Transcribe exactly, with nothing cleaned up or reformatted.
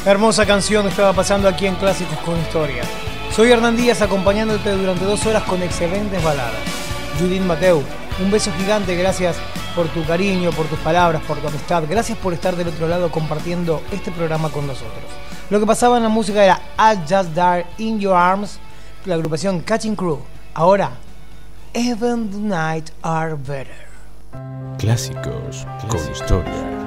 Hermosa canción estaba pasando aquí en Clásicos con Historia. Soy Hernán Díaz, acompañándote durante dos horas con excelentes baladas. Judith Mateu, un beso gigante, gracias por tu cariño, por tus palabras, por tu amistad. Gracias por estar del otro lado compartiendo este programa con nosotros. Lo que pasaba en la música era I Just Died in Your Arms, la agrupación Catching Crew. Ahora, Even the Night Are Better. Clásicos con Historia.